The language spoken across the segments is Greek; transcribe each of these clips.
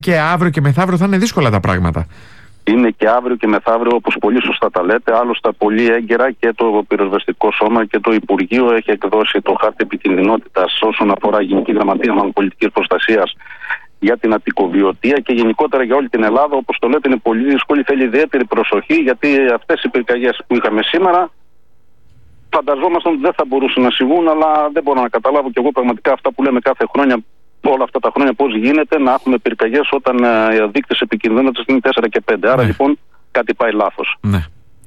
και αύριο και μεθαύριο θα είναι δύσκολα τα πράγματα. Είναι και αύριο και μεθαύριο, όπως πολύ σωστά τα λέτε. Άλλωστε, πολύ έγκαιρα και το Πυροσβεστικό Σώμα και το Υπουργείο έχει εκδώσει το χάρτη επικινδυνότητας όσον αφορά Γενική Γραμματεία Πολιτικής Προστασίας για την Αττικοβιωτία και γενικότερα για όλη την Ελλάδα. Όπως το λέτε, είναι πολύ δύσκολη, θέλει ιδιαίτερη προσοχή, γιατί αυτές οι πυρκαγιές που είχαμε σήμερα φανταζόμασταν ότι δεν θα μπορούσαν να συμβούν, αλλά δεν μπορώ να καταλάβω κι εγώ πραγματικά αυτά που λέμε κάθε χρόνια. Όλα αυτά τα χρόνια πώς γίνεται να έχουμε πυρκαγιές όταν οι δείκτες επικινδυνότητας είναι 4 και 5. Άρα λοιπόν κάτι πάει λάθος. Ναι.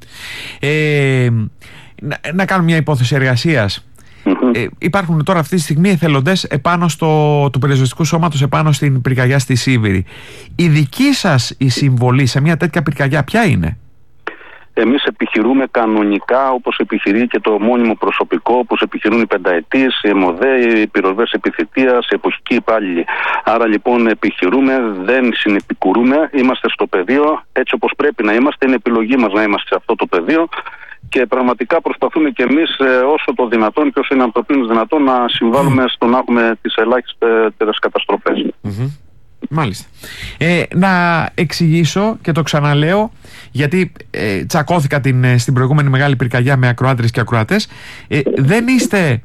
Να κάνω μια υπόθεση εργασίας. Υπάρχουν τώρα αυτή τη στιγμή εθελοντές επάνω του πυροσβεστικού σώματος επάνω στην πυρκαγιά στη Σίβηρη. Η δική σας η συμβολή σε μια τέτοια πυρκαγιά ποια είναι? Εμείς επιχειρούμε κανονικά όπως επιχειρεί και το μόνιμο προσωπικό, όπως επιχειρούν οι πενταετίες, οι ΕΜΟΔΕ, οι πυροσβέστες επιθετείας, οι εποχικοί υπάλληλοι. Άρα λοιπόν επιχειρούμε, δεν συνεπικουρούμε, είμαστε στο πεδίο έτσι όπως πρέπει να είμαστε, είναι επιλογή μας να είμαστε σε αυτό το πεδίο και πραγματικά προσπαθούμε και εμείς όσο το δυνατόν και όσο είναι ανθρωπίνως δυνατόν να συμβάλλουμε στο να έχουμε τις ελάχιστες καταστροφές. Μάλιστα. Να εξηγήσω και το ξαναλέω, γιατί τσακώθηκα στην προηγούμενη μεγάλη πυρκαγιά με ακροάτρες και ακροατές. Δεν είστε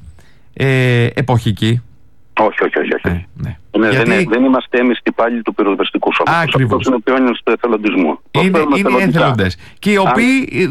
εποχικοί. Όχι. Ναι. Δεν είμαστε έμεις υπάλληλοι του πυροσβεστικού σώματος. Ακριβώς. Αυτό είναι ο ποιόνιος του εθελοντισμού. Είναι εθελοντές. Και οι οποίοι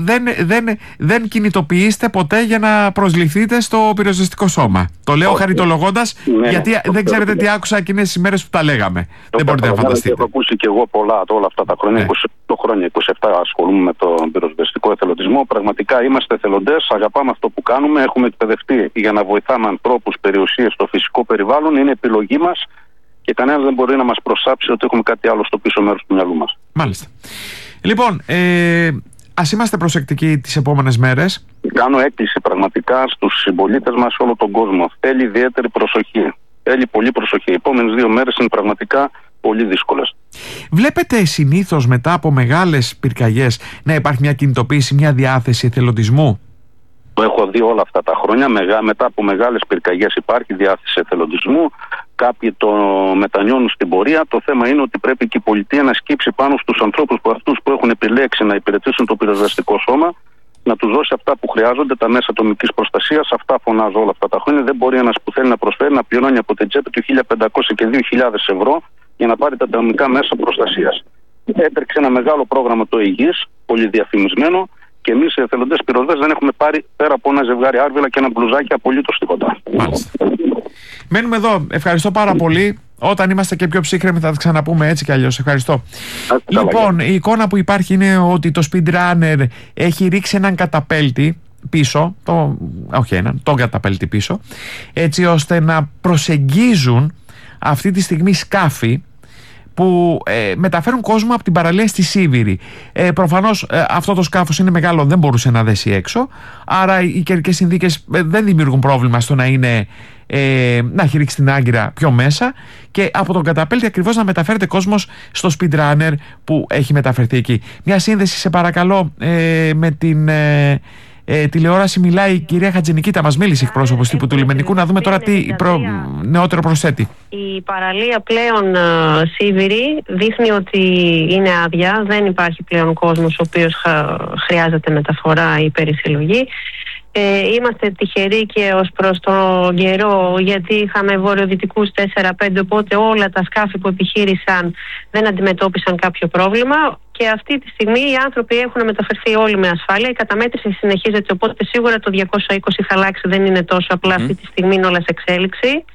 δεν κινητοποιείστε ποτέ για να προσληφθείτε στο πυροσβεστικό σώμα. Το λέω χαριτολογώντας, γιατί δεν ξέρετε τι άκουσα εκείνες τις ημέρες που τα λέγαμε. Δεν μπορείτε να φανταστείτε. Έχω ακούσει και εγώ πολλά όλα αυτά τα χρόνια. 28 χρόνια, 27 ασχολούμαι με τον πυροσβεστικό εθελοντισμό. Πραγματικά είμαστε εθελοντές, αγαπάμε αυτό που κάνουμε. Έχουμε εκπαιδευτεί για να βοηθάμε ανθρώπους, περιουσίες στο φυσικό περιβάλλον. Είναι επιλογή μας. Και κανένας δεν μπορεί να μας προσάψει ότι έχουμε κάτι άλλο στο πίσω μέρος του μυαλού μας. Μάλιστα. Λοιπόν, ας είμαστε προσεκτικοί τις επόμενες μέρες. Κάνω έκκληση πραγματικά στους συμπολίτες μας σε όλο τον κόσμο. Θέλει ιδιαίτερη προσοχή. Θέλει πολύ προσοχή. Οι επόμενες 2 μέρες είναι πραγματικά πολύ δύσκολες. Βλέπετε συνήθως μετά από μεγάλες πυρκαγιές να υπάρχει μια κινητοποίηση, μια διάθεση εθελοντισμού? Το έχω δει όλα αυτά τα χρόνια. Μετά από μεγάλες πυρκαγιές υπάρχει διάθεση εθελοντισμού. Κάποιοι το μετανιώνουν στην πορεία. Το θέμα είναι ότι πρέπει και η πολιτεία να σκύψει πάνω στους ανθρώπους αυτούς που έχουν επιλέξει να υπηρετήσουν το πυροσβεστικό σώμα, να τους δώσει αυτά που χρειάζονται, τα μέσα ατομικής προστασίας. Αυτά φωνάζω όλα αυτά τα χρόνια. Δεν μπορεί ένας που θέλει να προσφέρει να πληρώνει από την τσέπη του 1.500 και 2.000 ευρώ για να πάρει τα ατομικά μέσα προστασίας. Έτρεξε ένα μεγάλο πρόγραμμα το υγιής, πολύ διαφημισμένο. Και εμείς οι εθελοντές πυροσβέστες δεν έχουμε πάρει πέρα από ένα ζευγάρι άρβιλα και ένα μπλουζάκι απολύτως τίποτα. Μάλιστα. Μένουμε εδώ. Ευχαριστώ πάρα πολύ. Όταν είμαστε και πιο ψύχρεμοι θα τα ξαναπούμε έτσι κι αλλιώς. Ευχαριστώ. Λοιπόν, η εικόνα που υπάρχει είναι ότι το speedrunner έχει ρίξει έναν καταπέλτη πίσω, τον καταπέλτη πίσω, έτσι ώστε να προσεγγίζουν αυτή τη στιγμή σκάφη που μεταφέρουν κόσμο από την παραλία στη Σίβηρη. Προφανώς αυτό το σκάφος είναι μεγάλο, δεν μπορούσε να δέσει έξω, άρα οι καιρικές συνθήκες δεν δημιουργούν πρόβλημα στο να έχει ρίξει την άγκυρα πιο μέσα και από τον καταπέλτη ακριβώς να μεταφέρεται κόσμος στο speedrunner που έχει μεταφερθεί εκεί. Μια σύνδεση σε παρακαλώ με την τηλεόραση. Μιλάει η κυρία Χατζηνικίτα, μας μίλησε εκπρόσωπος τύπου του Λιμενικού, να δούμε τώρα τι νεότερο προσθέτει. Η παραλία πλέον Σίβηρη δείχνει ότι είναι άδεια, δεν υπάρχει πλέον κόσμος ο οποίος χρειάζεται μεταφορά ή περισυλλογή. Είμαστε τυχεροί και ως προς τον καιρό, γιατί είχαμε βορειοδυτικούς 4-5, οπότε όλα τα σκάφη που επιχείρησαν δεν αντιμετώπισαν κάποιο πρόβλημα και αυτή τη στιγμή οι άνθρωποι έχουν μεταφερθεί όλοι με ασφάλεια. Η καταμέτρηση συνεχίζεται, οπότε σίγουρα το 220 θα αλλάξει, δεν είναι τόσο απλά αυτή τη στιγμή, είναι όλα σε εξέλιξη.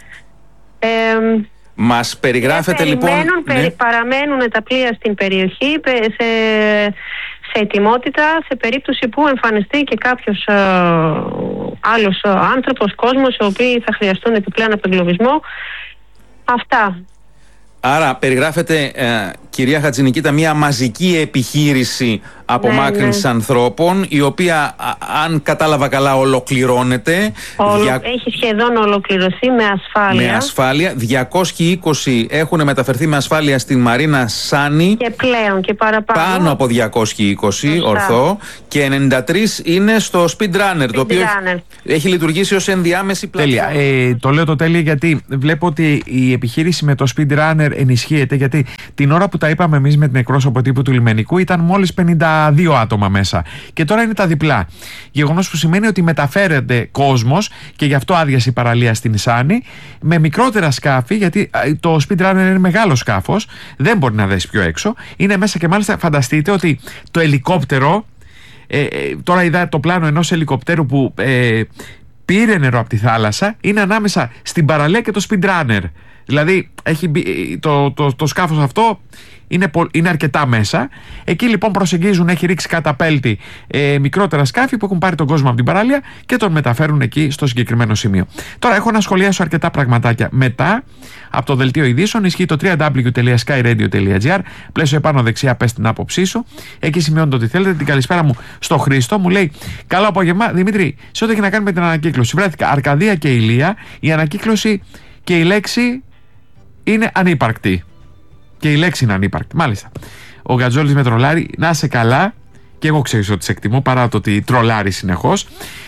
Μας περιγράφετε λοιπόν... Παραμένουν τα πλοία στην περιοχή σε ετοιμότητα σε περίπτωση που εμφανιστεί και κάποιος άλλος άνθρωπος, κόσμος, οι οποίοι θα χρειαστούν επιπλέον απεγκλωβισμό. Αυτά. Άρα περιγράφεται, κυρία Χατζηνικίτα, μια μαζική επιχείρηση απομάκρυνσης ανθρώπων, η οποία, αν κατάλαβα καλά, ολοκληρώνεται. Έχει σχεδόν ολοκληρωθεί με ασφάλεια. Με ασφάλεια. 220 έχουν μεταφερθεί με ασφάλεια στην Μαρίνα Σάνι. Και πλέον και παραπάνω. Πάνω από 220, ορθό. Και 93 είναι στο Speedrunner, το οποίο έχει λειτουργήσει ως ενδιάμεση πλατφόρμα. Τέλεια. Το λέω το τέλεια γιατί βλέπω ότι η επιχείρηση με το Speedrunner ενισχύεται, γιατί την ώρα που τα είπαμε εμείς με την εκπρόσωπο τύπου του Λιμενικού ήταν μόλις 52 άτομα μέσα. Και τώρα είναι τα διπλά. Γεγονός που σημαίνει ότι μεταφέρεται κόσμος, και γι' αυτό άδειασε η παραλία στην Σάνι, με μικρότερα σκάφη, γιατί το Speedrunner είναι μεγάλο σκάφος, δεν μπορεί να δέσει πιο έξω. Είναι μέσα και μάλιστα φανταστείτε ότι το ελικόπτερο, τώρα είδα το πλάνο ενός ελικοπτέρου που πήρε νερό από τη θάλασσα, είναι ανάμεσα στην παραλία και το Speedrunner. Δηλαδή έχει το σκάφος αυτό είναι αρκετά μέσα. Εκεί λοιπόν προσεγγίζουν, έχει ρίξει καταπέλτη μικρότερα σκάφη που έχουν πάρει τον κόσμο από την παραλία και τον μεταφέρουν εκεί στο συγκεκριμένο σημείο. Τώρα έχω να σχολιάσω αρκετά πραγματάκια. Μετά από το δελτίο ειδήσεων ισχύει το www.skyradio.gr, πλαίσιο επάνω δεξιά, πες την άποψή σου. Εκεί σημειώνετε ό,τι θέλετε. Την καλησπέρα μου στο Χρήστο, μου λέει: καλό απόγευμα, Δημήτρη, σε ό,τι έχει να κάνει με την ανακύκλωση. Βρέθηκα Αρκαδία και Ηλία, η ανακύκλωση και η λέξη είναι ανύπαρκτη. Και η λέξη είναι ανύπαρκτη, μάλιστα. Ο Γκατζόλης με τρολάρει, να είσαι καλά. Και εγώ ξέρω ότι σε εκτιμώ, παρά το ότι τρολάρει συνεχώς.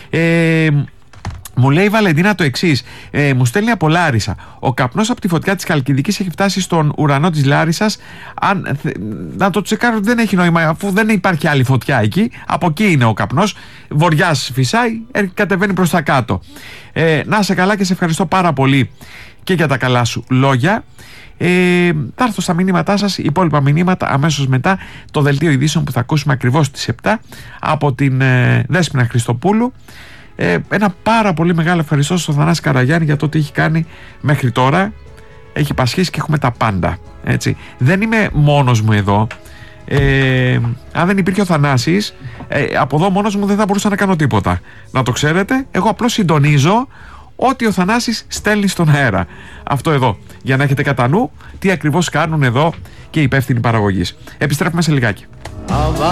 Μου λέει η Βαλεντίνα το εξής. Μου στέλνει από Λάρισα. Ο καπνός από τη φωτιά της Χαλκιδικής έχει φτάσει στον ουρανό της Λάρισσας. Να το τσεκάρω, δεν έχει νόημα, αφού δεν υπάρχει άλλη φωτιά εκεί. Από εκεί είναι ο καπνός. Βοριάς φυσάει, κατεβαίνει προς τα κάτω. Να είσαι καλά και σε ευχαριστώ πάρα πολύ και για τα καλά σου λόγια. Θα έρθω στα μηνύματά σας, υπόλοιπα μηνύματα αμέσως μετά το δελτίο ειδήσεων που θα ακούσουμε ακριβώς στις 7 από την Δέσποινα Χριστοπούλου. Ένα πάρα πολύ μεγάλο ευχαριστώ στον Θανάση Καραγιάννη για το τι έχει κάνει μέχρι τώρα. Έχει πασχίσει και έχουμε τα πάντα, έτσι. Δεν είμαι μόνος μου εδώ. Αν δεν υπήρχε ο Θανάσης, από εδώ μόνος μου δεν θα μπορούσα να κάνω τίποτα. Να το ξέρετε, εγώ απλώς συντονίζω ό,τι ο Θανάσης στέλνει στον αέρα. Αυτό εδώ, για να έχετε κατά νου τι ακριβώς κάνουν εδώ και οι υπεύθυνοι παραγωγής. Επιστρέφουμε σε λιγάκι.